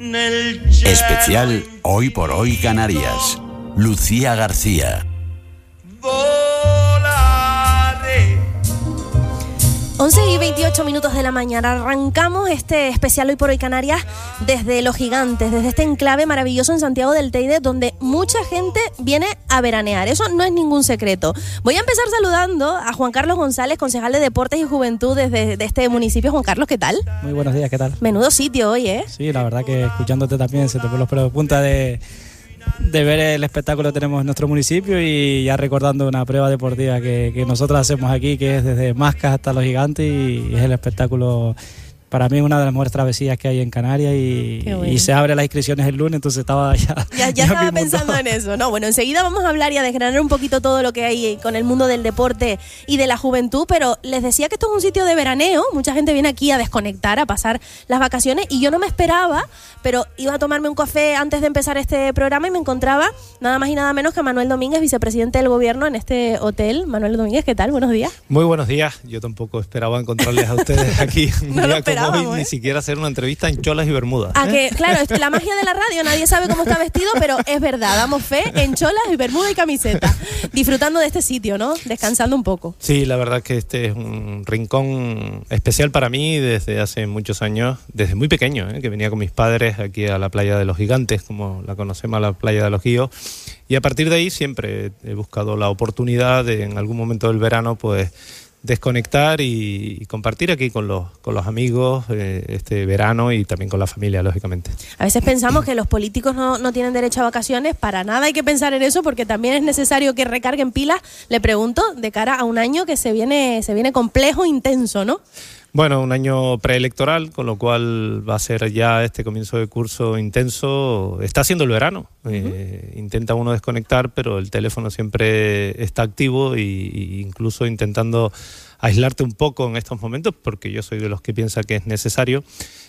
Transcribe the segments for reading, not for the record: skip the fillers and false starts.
Especial Hoy por Hoy Canarias. Lucía García. 11:28 de la mañana. Arrancamos este especial Hoy por Hoy Canarias desde Los Gigantes, desde este enclave maravilloso en Santiago del Teide, donde mucha gente viene a veranear. Eso no es ningún secreto. Voy a empezar saludando a Juan Carlos González, concejal de Deportes y Juventud de este municipio. Juan Carlos, ¿qué tal? Muy buenos días, ¿qué tal? Menudo sitio hoy, ¿eh? Sí, la verdad que escuchándote también se te ponen los pelos de punta de ver el espectáculo que tenemos en nuestro municipio y ya recordando una prueba deportiva que nosotros hacemos aquí, que es desde Mascas hasta Los Gigantes, y es el espectáculo, para mí, una de las mejores travesías que hay en Canarias, y se abre las inscripciones el lunes, entonces estaba ya estaba pensando en eso. No, bueno, enseguida vamos a hablar y a desgranar un poquito todo lo que hay con el mundo del deporte y de la juventud, pero les decía que esto es un sitio de veraneo. Mucha gente viene aquí a desconectar, a pasar las vacaciones, y yo no me esperaba, pero iba a tomarme un café antes de empezar este programa y me encontraba nada más y nada menos que a Manuel Domínguez, vicepresidente del gobierno en este hotel. Manuel Domínguez, ¿qué tal? Buenos días. Muy buenos días. Yo tampoco esperaba encontrarles a ustedes aquí un día como hoy, ni siquiera hacer una entrevista en cholas y bermudas. Que, claro, la magia de la radio, nadie sabe cómo está vestido, pero es verdad, damos fe en cholas y bermuda y camiseta, disfrutando de este sitio, ¿no? Descansando un poco. Sí, la verdad que este es un rincón especial para mí desde hace muchos años, desde muy pequeño, que venía con mis padres aquí a la playa de Los Gigantes, como la conocemos, a la playa de Los Guíos, y a partir de ahí siempre he buscado la oportunidad de, en algún momento del verano, pues desconectar y compartir aquí con los amigos este verano, y también con la familia, lógicamente. A veces pensamos que los políticos no tienen derecho a vacaciones. Para nada hay que pensar en eso, porque también es necesario que recarguen pilas. Le pregunto, de cara a un año que se viene complejo, intenso, ¿no? Bueno, un año preelectoral, con lo cual va a ser ya este comienzo de curso intenso. Está siendo el verano. Intenta uno desconectar, pero el teléfono siempre está activo, y incluso intentando aislarte un poco en estos momentos, porque yo soy de los que piensa que es necesario,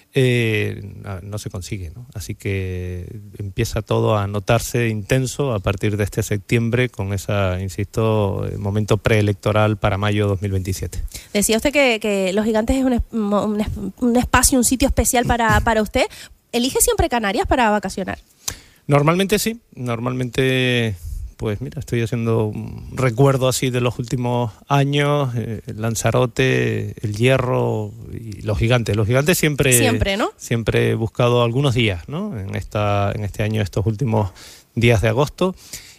no se consigue, ¿no? Así que empieza todo a notarse intenso a partir de este septiembre, con esa, insisto, momento preelectoral para mayo 2027. Decía usted que Los Gigantes es un espacio, un sitio especial para usted. ¿Elige siempre Canarias para vacacionar? Normalmente sí, normalmente. Pues mira, estoy haciendo un recuerdo así de los últimos años, Lanzarote, El Hierro y Los Gigantes. Los Gigantes siempre, ¿no? Siempre he buscado algunos días, ¿no? En este año, estos últimos días de agosto,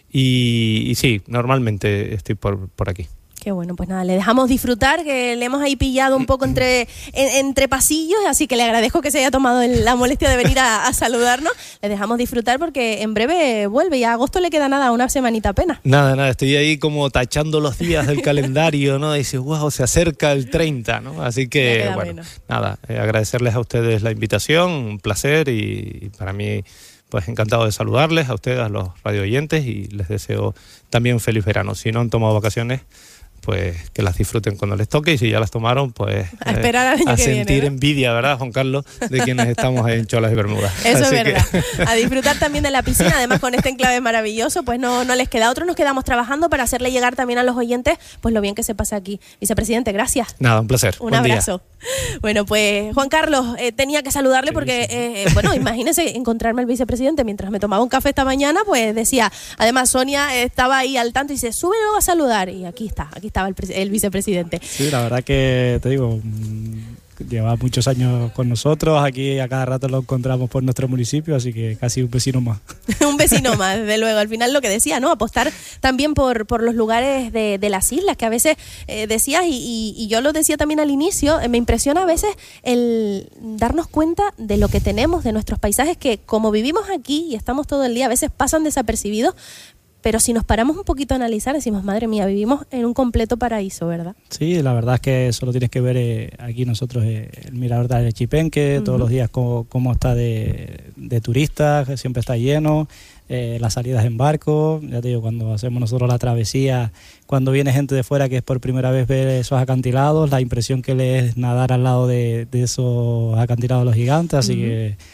y sí, normalmente estoy por aquí. Qué bueno, pues nada, le dejamos disfrutar, que le hemos ahí pillado un poco entre pasillos, así que le agradezco que se haya tomado la molestia de venir a saludarnos. Le dejamos disfrutar porque en breve vuelve, y a agosto le queda nada, una semanita apenas. Nada, estoy ahí como tachando los días del calendario, ¿no? Y dice, wow, se acerca el 30, ¿no? Así que, bueno, nada, agradecerles a ustedes la invitación, un placer, y para mí, pues encantado de saludarles a ustedes, a los radio oyentes, y les deseo también un feliz verano. Si no han tomado vacaciones, pues que las disfruten cuando les toque, y si ya las tomaron, pues a esperar al año que sentir viene, ¿no? Envidia, ¿verdad, Juan Carlos? De quienes estamos ahí en cholas y bermudas. Eso así es verdad. A disfrutar también de la piscina, además con este enclave maravilloso, pues no les queda. Otros nos quedamos trabajando para hacerle llegar también a los oyentes pues lo bien que se pasa aquí. Vicepresidente, gracias. Nada, un placer. Un abrazo. Bueno, pues Juan Carlos, tenía que saludarle porque, bueno, imagínese encontrarme al vicepresidente mientras me tomaba un café esta mañana, pues decía, además Sonia estaba ahí al tanto y dice, sube luego a saludar, y aquí estaba el vicepresidente. Sí, la verdad que te digo, lleva muchos años con nosotros, aquí a cada rato lo encontramos por nuestro municipio, así que casi un vecino más. Un vecino más, desde luego. Al final lo que decía, ¿no? Apostar también por los lugares de las islas, que a veces decías, y yo lo decía también al inicio, me impresiona a veces el darnos cuenta de lo que tenemos, de nuestros paisajes, que como vivimos aquí y estamos todo el día, a veces pasan desapercibidos, pero si nos paramos un poquito a analizar, decimos, madre mía, vivimos en un completo paraíso, ¿verdad? Sí, la verdad es que solo tienes que ver aquí nosotros el mirador de Arechipenque, todos los días cómo está de turistas, que siempre está lleno, las salidas en barco, ya te digo, cuando hacemos nosotros la travesía, cuando viene gente de fuera que es por primera vez ver esos acantilados, la impresión que le es nadar al lado de esos acantilados de Los Gigantes, así que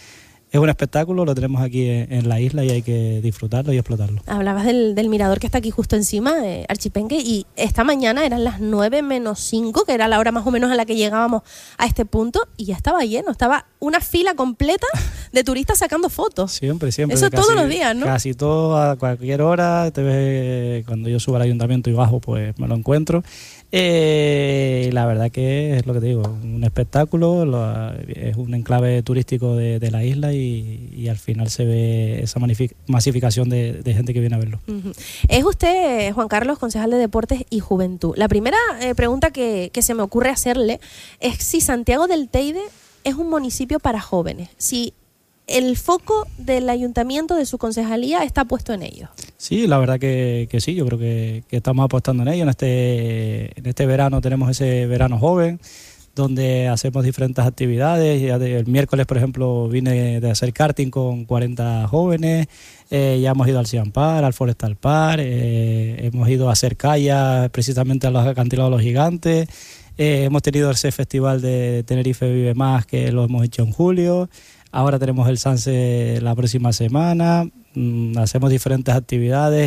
es un espectáculo, lo tenemos aquí en la isla y hay que disfrutarlo y explotarlo. Hablabas del mirador que está aquí justo encima, Archipenque, y esta mañana eran las 9:05, que era la hora más o menos a la que llegábamos a este punto, y ya estaba lleno, estaba una fila completa de turistas sacando fotos. Siempre. Eso todos los días, ¿no? Casi todo, a cualquier hora, te ves, cuando yo subo al ayuntamiento y bajo, pues me lo encuentro. La verdad que es lo que te digo, un espectáculo, es un enclave turístico de la isla y al final se ve esa masificación de gente que viene a verlo. Uh-huh. Es usted, Juan Carlos, concejal de Deportes y Juventud. La primera pregunta que se me ocurre hacerle es si Santiago del Teide es un municipio para jóvenes, si el foco del ayuntamiento, de su concejalía, está puesto en ellos. Sí, la verdad que sí, yo creo que estamos apostando en ello. En este verano tenemos ese verano joven, donde hacemos diferentes actividades. El miércoles, por ejemplo, vine de hacer karting con 40 jóvenes, ya hemos ido al Siampar, al Forestal Park, hemos ido a hacer kayak precisamente a los acantilados de los gigantes, hemos tenido ese festival de Tenerife Vive Más, que lo hemos hecho en julio. Ahora tenemos el Sanse la próxima semana, hacemos diferentes actividades,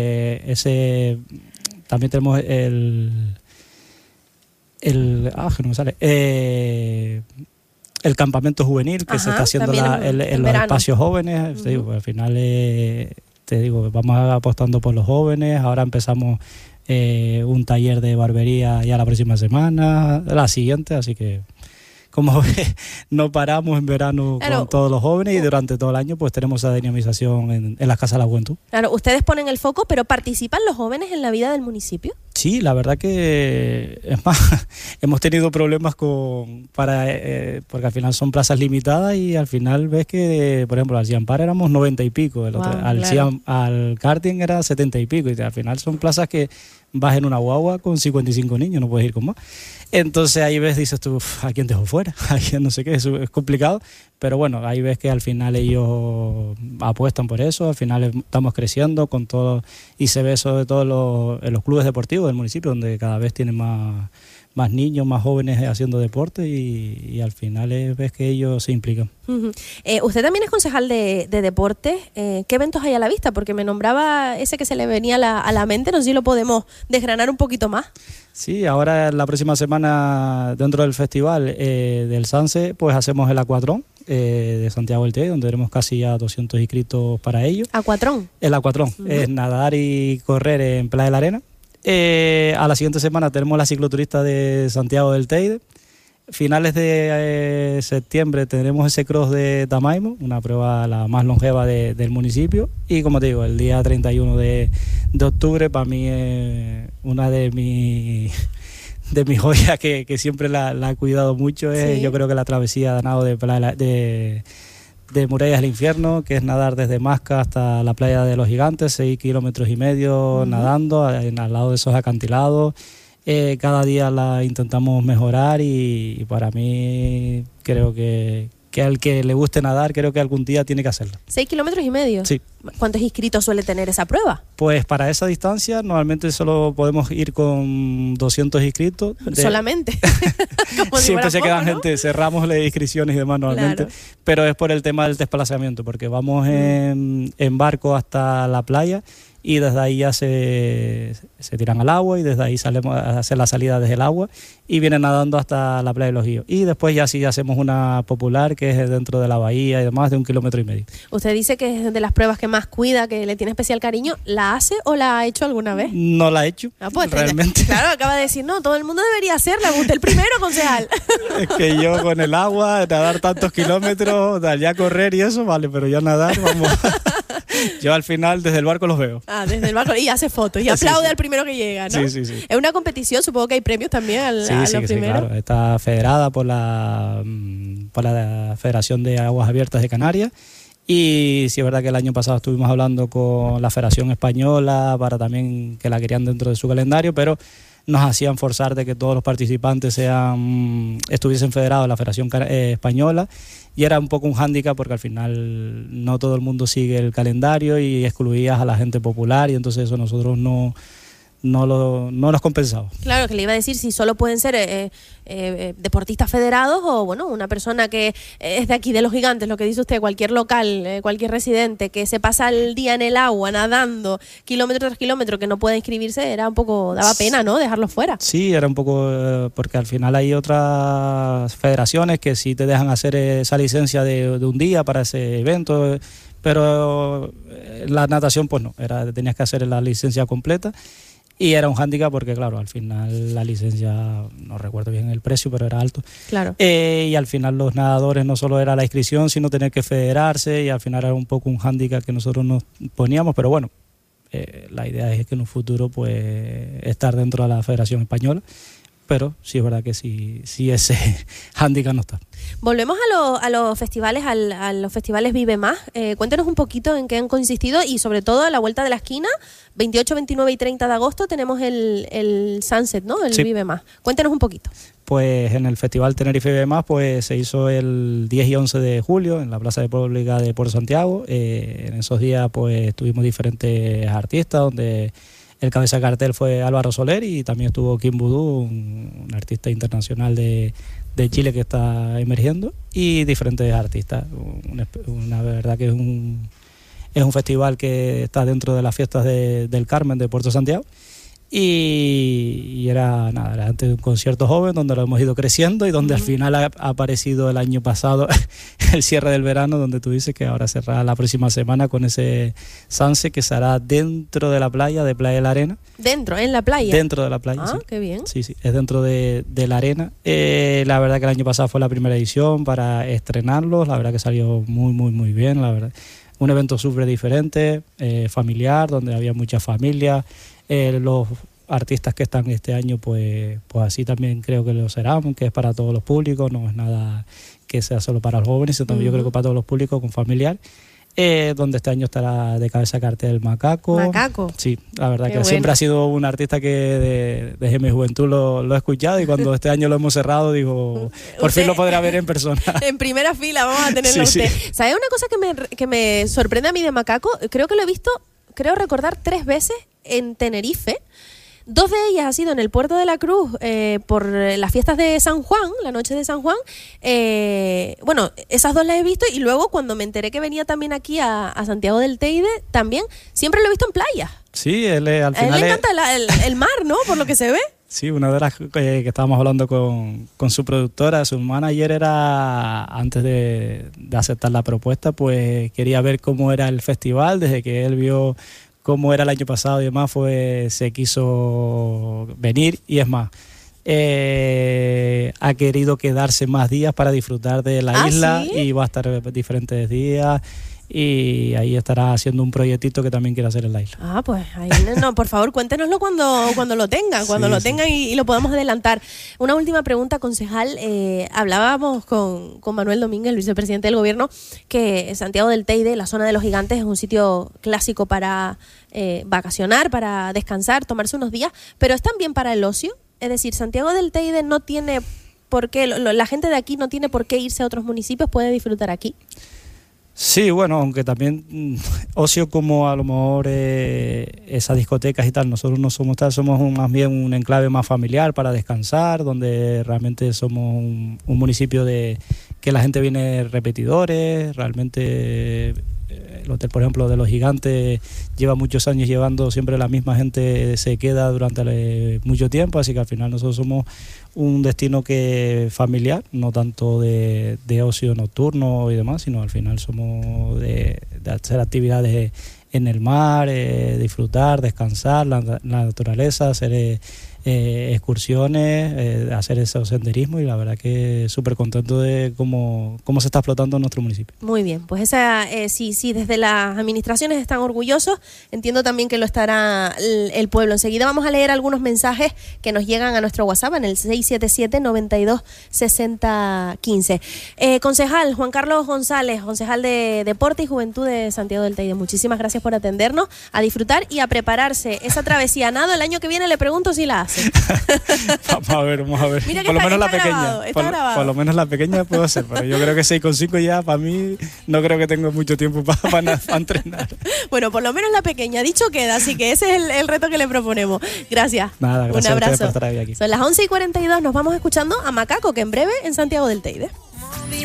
también tenemos el campamento juvenil que se está haciendo en los espacios jóvenes. Te digo, al final vamos apostando por los jóvenes. Ahora empezamos un taller de barbería ya la próxima semana, la siguiente, así que como ves, no paramos en verano con todos los jóvenes y durante todo el año pues tenemos esa dinamización en las casas de la juventud. Claro, ustedes ponen el foco, pero ¿participan los jóvenes en la vida del municipio? Sí, la verdad que es más, hemos tenido problemas porque al final son plazas limitadas y al final ves que, por ejemplo, al Siampar éramos 90 y pico, al karting era 70 y pico, y al final son plazas que vas en una guagua con 55 niños, no puedes ir con más. Entonces ahí dices tú, ¿a quién dejo fuera? ¿A quién no sé qué? Es complicado, pero bueno, ahí ves que al final ellos apuestan por eso, al final estamos creciendo con todo, y se ve sobre todo en los clubes deportivos del municipio, donde cada vez tienen más niños, más jóvenes haciendo deporte y al final ves que ellos se implican. Uh-huh. Usted también es concejal de deportes. ¿Qué eventos hay a la vista? Porque me nombraba ese que se le venía a la mente, no sé si lo podemos desgranar un poquito más. Sí, ahora la próxima semana dentro del festival del Sanse pues hacemos el Acuatrón de Santiago del Teide, donde tenemos casi ya 200 inscritos para ello. ¿Acuatrón? El Acuatrón, uh-huh. Es nadar y correr en Playa de la Arena. A la siguiente semana tenemos la cicloturista de Santiago del Teide. Finales de septiembre tendremos ese cross de Tamaimo, una prueba la más longeva del municipio. Y como te digo, el día 31 de octubre para mí es una de mis joyas que siempre la he cuidado mucho. Sí. Yo creo que la travesía de nado de Murallas del Infierno, que es nadar desde Masca hasta la playa de los Gigantes, 6,5 kilómetros nadando al lado de esos acantilados. Cada día la intentamos mejorar y para mí creo que al que le guste nadar, creo que algún día tiene que hacerlo. 6,5 kilómetros. Sí. ¿Cuántos inscritos suele tener esa prueba? Pues para esa distancia normalmente solo podemos ir con 200 inscritos. ¿Solamente? Siempre se quedan gente, cerramos las inscripciones y demás normalmente, claro. Pero es por el tema del desplazamiento, porque vamos en barco hasta la playa y desde ahí ya se tiran al agua y desde ahí salimos a hacer la salida desde el agua y vienen nadando hasta la playa de los Guíos. Y después ya sí hacemos una popular que es dentro de la bahía y demás de 1,5 kilómetros. Usted dice que es de las pruebas que más cuida, que le tiene especial cariño. ¿La hace o la ha hecho alguna vez? No la he hecho, pues, realmente. Claro, acaba de decir, no, todo el mundo debería hacerla. Usted el primero, concejal. Es que yo con el agua, nadar tantos kilómetros, ya correr y eso, vale, pero ya nadar, vamos. Yo al final desde el barco los veo. Desde el barco y hace fotos y aplaude al primero que llega, ¿no? Sí. Es una competición, supongo que hay premios también a los primeros. Sí, claro. Está federada por la Federación de Aguas Abiertas de Canarias. Y sí es verdad que el año pasado estuvimos hablando con la Federación Española para también que la querían dentro de su calendario, pero nos hacían forzar de que todos los participantes estuviesen federados en la Federación Española, y era un poco un hándicap porque al final no todo el mundo sigue el calendario y excluías a la gente popular, y entonces eso nosotros no no nos compensaba. Claro, que le iba a decir si solo pueden ser deportistas federados o, bueno, una persona que es de aquí, de Los Gigantes, lo que dice usted, cualquier local, cualquier residente que se pasa el día en el agua, nadando, kilómetro tras kilómetro, que no puede inscribirse, era un poco, daba pena, ¿no?, dejarlo fuera. Sí, era un poco, porque al final hay otras federaciones que sí te dejan hacer esa licencia de un día para ese evento, pero la natación pues no, tenías que hacer la licencia completa. Y era un hándicap porque, claro, al final la licencia, no recuerdo bien el precio, pero era alto. Claro. Y al final los nadadores no solo era la inscripción, sino tener que federarse, y al final era un poco un hándicap que nosotros nos poníamos, pero bueno, la idea es que en un futuro pues estar dentro de la Federación Española, pero sí es verdad que sí ese hándicap no está. Volvemos a los festivales, a los festivales Vive Más. Cuéntenos un poquito en qué han consistido y sobre todo a la vuelta de la esquina, 28, 29 y 30 de agosto tenemos el Sunset, ¿no? El sí. Vive Más. Cuéntenos un poquito. Pues en el Festival Tenerife Vive Más pues se hizo el 10 y 11 de julio en la Plaza de Pública de Puerto Santiago. En esos días pues tuvimos diferentes artistas, donde el cabeza de cartel fue Álvaro Soler y también estuvo Kim Vudú, un artista internacional de Chile que está emergiendo, y diferentes artistas. Una verdad que es un festival que está dentro de las fiestas del Carmen de Puerto Santiago, y era antes de un concierto joven donde lo hemos ido creciendo y donde al final ha aparecido el año pasado el cierre del verano, donde tú dices que ahora cerrará la próxima semana con ese sunset que será dentro de la playa de Playa de la Arena. ¿Dentro? ¿En la playa? Dentro de la playa, sí. Sí, qué bien. Sí, es dentro de la arena. La verdad que el año pasado fue la primera edición para estrenarlo, la verdad que salió muy, muy, muy bien, la verdad. Un evento súper diferente, familiar, donde había muchas familias. Los artistas que están este año pues así también creo que lo serán, que es para todos los públicos, no es nada que sea solo para los jóvenes, sino yo creo que para todos los públicos con familiar. Donde este año estará de cabeza cartel Macaco. Macaco. Sí, la verdad Qué que bueno. siempre ha sido un artista que desde mi juventud lo he escuchado, y cuando este año lo hemos cerrado digo, por fin lo podré ver en persona. En primera fila vamos a tenerlo usted. Sí. ¿Sabe una cosa que me sorprende a mí de Macaco? Creo que lo he visto, creo recordar 3 veces en Tenerife. 2 de ellas ha sido en el Puerto de la Cruz por las fiestas de San Juan, la noche de San Juan. Bueno, esas 2 las he visto, y luego cuando me enteré que venía también aquí a Santiago del Teide, también siempre lo he visto en playa. Sí, él al A él final le encanta el mar, ¿no? Por lo que se ve. Sí, una de las que estábamos hablando con su productora, su manager, era antes de aceptar la propuesta, pues quería ver cómo era el festival. Desde que él vio cómo era el año pasado y demás, se quiso venir, y es más, ha querido quedarse más días para disfrutar de la isla. ¿Sí? Y va a estar diferentes días, y ahí estará haciendo un proyectito que también quiere hacer en la isla. Pues ahí, no, por favor, cuéntenoslo cuando lo tengan, y lo podamos adelantar. Una última pregunta, concejal. Hablábamos con Manuel Domínguez, el vicepresidente del gobierno, que Santiago del Teide, la zona de los Gigantes, es un sitio clásico para vacacionar, para descansar, tomarse unos días, pero es también para el ocio. Es decir, Santiago del Teide no tiene por qué, la gente de aquí no tiene por qué irse a otros municipios, puede disfrutar aquí. Sí, bueno, aunque también ocio como a lo mejor esas discotecas y tal, nosotros no somos tal, somos más bien un enclave más familiar para descansar, donde realmente somos un municipio que la gente viene repetidores, realmente. El hotel, por ejemplo, de los Gigantes lleva muchos años llevando siempre la misma gente, se queda durante mucho tiempo, así que al final nosotros somos un destino que familiar, no tanto de ocio nocturno y demás, sino al final somos de hacer actividades en el mar, disfrutar, descansar, la naturaleza, hacer excursiones, hacer esos senderismo, y la verdad que súper contento de cómo se está explotando nuestro municipio. Muy bien, pues si desde las administraciones están orgullosos, entiendo también que lo estará el pueblo. Enseguida vamos a leer algunos mensajes que nos llegan a nuestro WhatsApp en el 677 92 60 15. Concejal Juan Carlos González, concejal de Deporte y Juventud de Santiago del Teide, muchísimas gracias por atendernos, a disfrutar y a prepararse esa travesía a nado. El año que viene le pregunto si la hace. hace. Vamos a ver. Mira que por lo menos la está pequeña. grabado, está grabado. Por lo menos la pequeña puedo hacer, pero yo creo que 6,5 ya para mí no creo que tengo mucho tiempo para entrenar. Bueno, por lo menos la pequeña, dicho queda, así que ese es el reto que le proponemos. Gracias. Nada, gracias un a ustedes abrazo. por estar aquí. Son las 11:42, nos vamos escuchando a Macaco, que en breve en Santiago del Teide.